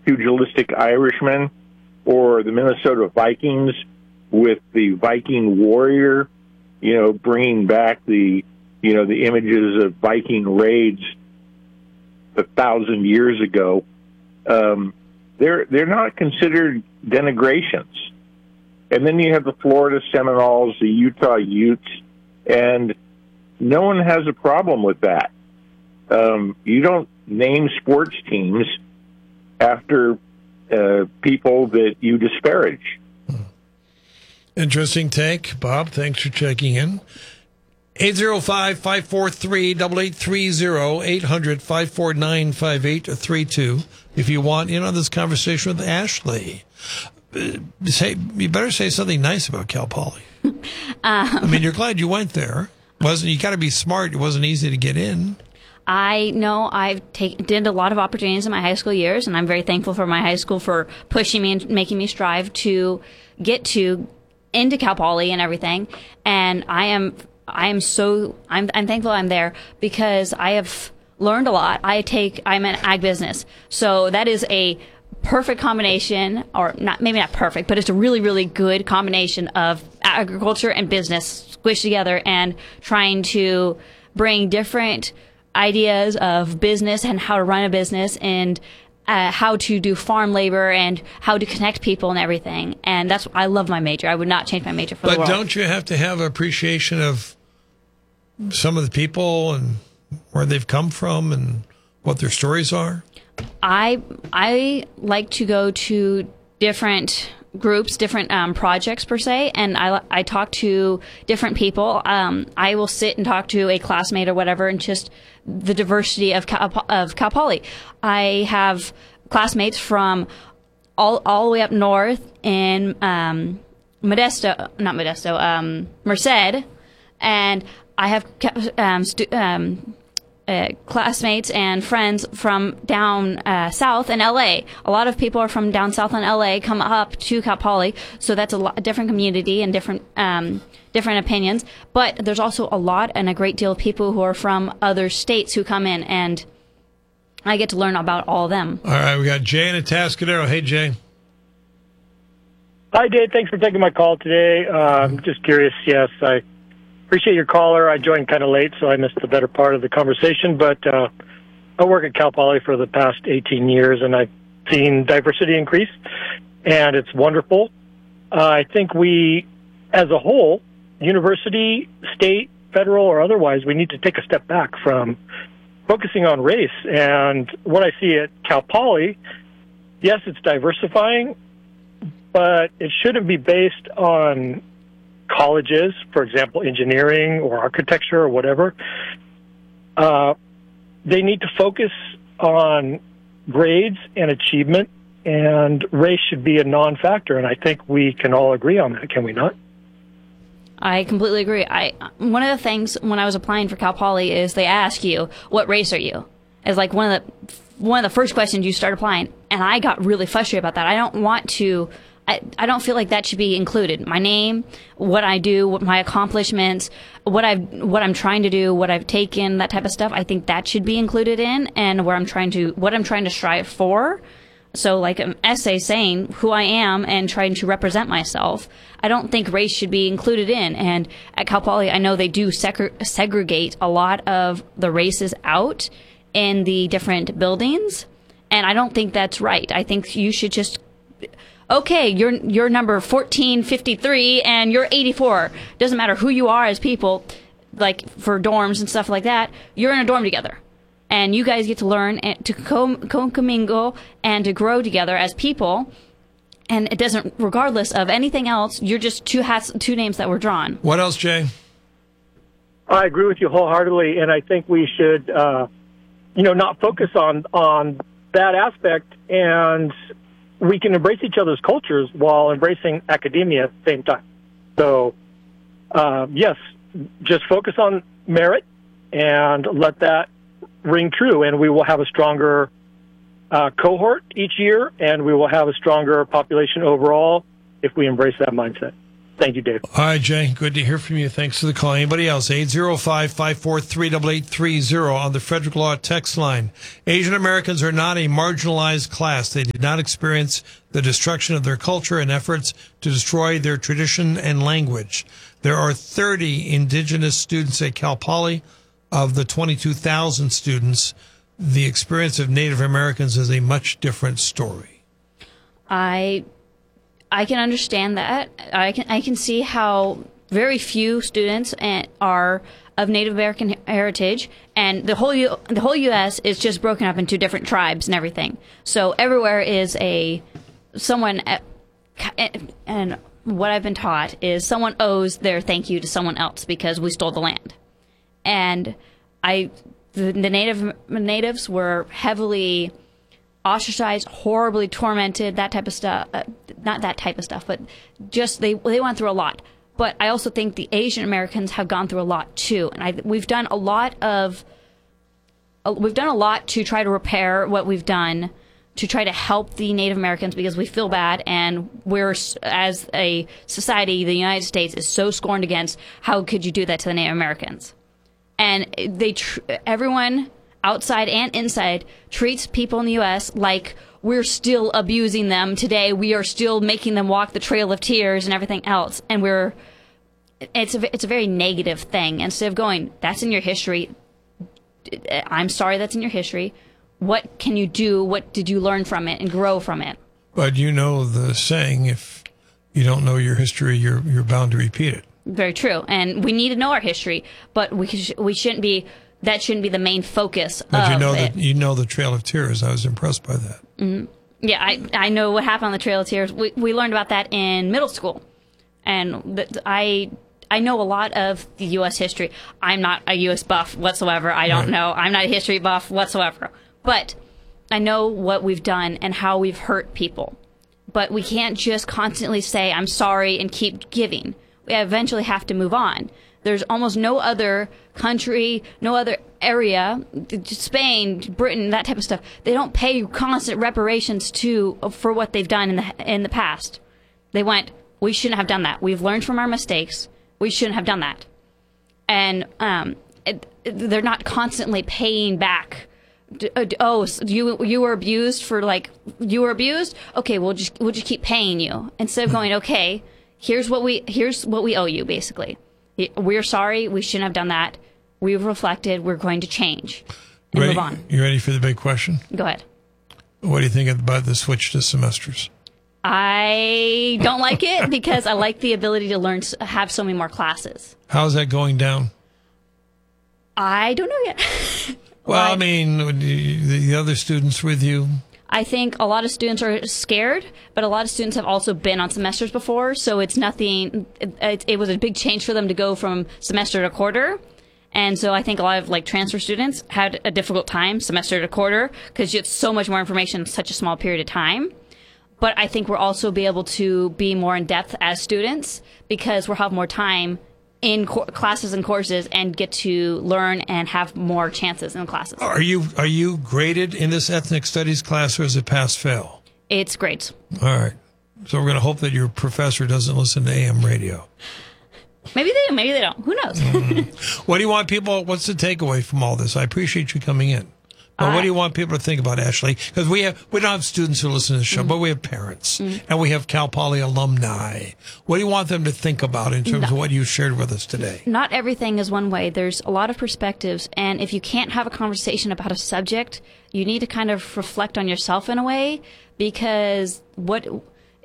pugilistic Irishmen, or the Minnesota Vikings with the Viking warrior, bringing back the images of Viking raids 1,000 years ago. They're not considered denigrations. And then you have the Florida Seminoles, the Utah Utes, and no one has a problem with that. You don't name sports teams after people that you disparage. Interesting take. Bob, thanks for checking in. 805-543-8830, 800-549-5832. If you want in on this conversation with Ashley, you better say something nice about Cal Poly. You're glad you went there. You got to be smart. It wasn't easy to get in. I know did a lot of opportunities in my high school years, and I'm very thankful for my high school for pushing me and making me strive to get into Cal Poly and everything. And I'm thankful I'm there because I have learned a lot. I'm in ag business, so that is a perfect combination, or maybe not perfect, but it's a really, really good combination of agriculture and business squished together, and trying to bring different ideas of business and how to run a business, and how to do farm labor and how to connect people and everything. And I love my major. I would not change my major for the world. But don't you have to have appreciation of some of the people and where they've come from and what their stories are? I like to go to different groups, different projects per se, and I talk to different people. I will sit and talk to a classmate or whatever, and just the diversity of Cal Poly. I have classmates from all the way up north in Merced, and I have classmates and friends from down south in LA. A lot of people are from down south in LA, come up to Cal Poly, so that's a different community and different opinions. But there's also a lot and a great deal of people who are from other states who come in, and I get to learn about all of them. All right, we got Jay in Atascadero. Hey, Jay. Hi, Dave. Thanks for taking my call today. Just curious. Yes, I appreciate your caller. I joined kind of late, so I missed the better part of the conversation. But I work at Cal Poly for the past 18 years, and I've seen diversity increase, and it's wonderful. I think we, as a whole, university, state, federal, or otherwise, we need to take a step back from focusing on race. And what I see at Cal Poly, yes, it's diversifying, but it shouldn't be based on colleges, for example, engineering or architecture or whatever. They need to focus on grades and achievement, and race should be a non-factor. And I think we can all agree on that, can we not? I completely agree. One of the things when I was applying for Cal Poly is they ask you, what race are you? It's like one of the first questions you start applying. And I got really frustrated about that. I don't feel like that should be included. My name, what I do, what my accomplishments, what I'm trying to do, what I've taken, that type of stuff. I think that should be included in, and what I'm trying to strive for. So like an essay saying who I am and trying to represent myself. I don't think race should be included in. And at Cal Poly, I know they do segregate a lot of the races out in the different buildings. And I don't think that's right. I think you should just, okay, you're number 1453 and you're 84. Doesn't matter who you are as people, like for dorms and stuff like that, you're in a dorm together. And you guys get to learn and to commingle and to grow together as people. And it doesn't, regardless of anything else, you're just two names that were drawn. What else, Jay? I agree with you wholeheartedly, and I think we should, not focus on that aspect, and we can embrace each other's cultures while embracing academia at the same time. So, yes, just focus on merit and let that ring true, and we will have a stronger cohort each year, and we will have a stronger population overall if we embrace that mindset. Thank you, Dave. All right, Jay. Good to hear from you. Thanks for the call. Anybody else? 805-543-8830 on the Frederick Law text line. Asian Americans are not a marginalized class. They did not experience the destruction of their culture and efforts to destroy their tradition and language. There are 30 indigenous students at Cal Poly. Of the 22,000 students, the experience of Native Americans is a much different story. I can understand that. I can see how very few students are of Native American heritage, and the whole U.S. is just broken up into different tribes and everything. So everywhere is someone, and what I've been taught is someone owes their thank you to someone else because we stole the land. And the natives were heavily ostracized, horribly tormented, that type of stuff. Not that type of stuff, but just they went through a lot. But I also think the Asian Americans have gone through a lot too, and we've done a lot to try to repair what we've done, to try to help the Native Americans, because we feel bad, and we're, as a society, the United States is so scorned against. How could you do that to the Native Americans? And everyone outside and inside treats people in the U.S. like we're still abusing them today. We are still making them walk the Trail of Tears and everything else. And it's a very negative thing. Instead of going, that's in your history. I'm sorry that's in your history. What can you do? What did you learn from it and grow from it? But you know the saying, if you don't know your history, you're bound to repeat it. Very true. And we need to know our history, but we shouldn't be, that shouldn't be the main focus but of it. You know the Trail of Tears. I was impressed by that. Mm-hmm. Yeah, I know what happened on the Trail of Tears. We learned about that in middle school. And I know a lot of the U.S. history. I'm not a U.S. buff whatsoever. I don't know. I'm not a history buff whatsoever. But I know what we've done and how we've hurt people. But we can't just constantly say, I'm sorry, and keep giving. We eventually have to move on. There's almost no other country, no other area, Spain, Britain, that type of stuff. They don't pay constant reparations for what they've done in the past. They went, we shouldn't have done that. We've learned from our mistakes. We shouldn't have done that. And they're not constantly paying back. Oh, so you were abused you were abused? Okay, we'll just keep paying you, instead of going, okay, here's what we owe you, basically. We're sorry, we shouldn't have done that. We've reflected, we're going to change and move on. You ready for the big question? Go ahead. What do you think about the switch to semesters? I don't like it because I like the ability to have so many more classes. How's that going down? I don't know yet. Well, I mean, the other students with you? I think a lot of students are scared, but a lot of students have also been on semesters before, so it's nothing. It was a big change for them to go from semester to quarter. And so I think a lot of transfer students had a difficult time semester to quarter because it's so much more information in such a small period of time. But I think we'll also be able to be more in depth as students because we'll have more time in classes and courses and get to learn and have more chances in classes. Are you graded in this ethnic studies class, or is it pass-fail? It's grades. All right. So we're going to hope that your professor doesn't listen to AM radio. Maybe they do, maybe they don't. Who knows? What do you want people, what's the takeaway from all this? I appreciate you coming in. But what do you want people to think about, Ashley? Because we don't have students who listen to the show, but we have parents, and we have Cal Poly alumni. What do you want them to think about in terms of what you shared with us today? Not everything is one way. There's a lot of perspectives, and if you can't have a conversation about a subject, you need to kind of reflect on yourself in a way, because whatever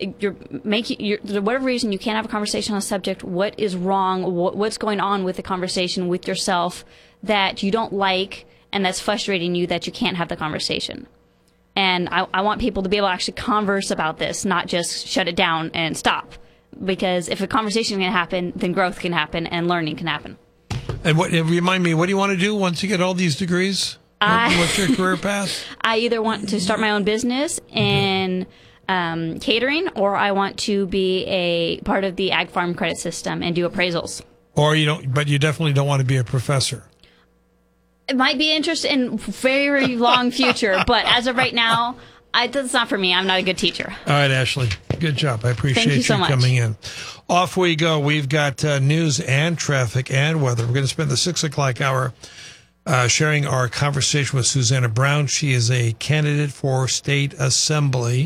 reason you can't have a conversation on a subject, what is wrong, what's going on with the conversation with yourself that you don't like, and that's frustrating you that you can't have the conversation. And I want people to be able to actually converse about this, not just shut it down and stop. Because if a conversation can happen, then growth can happen and learning can happen. And remind me, what do you want to do once you get all these degrees? What's your career path? I either want to start my own business in catering, or I want to be a part of the Ag Farm Credit System and do appraisals. But you definitely don't want to be a professor. It might be interesting in very long future, but as of right now, that's not for me. I'm not a good teacher. All right, Ashley. Good job. I appreciate you so much. coming in. Off we go. We've got news and traffic and weather. We're going to spend the 6 o'clock hour sharing our conversation with Susanna Brown. She is a candidate for state assembly.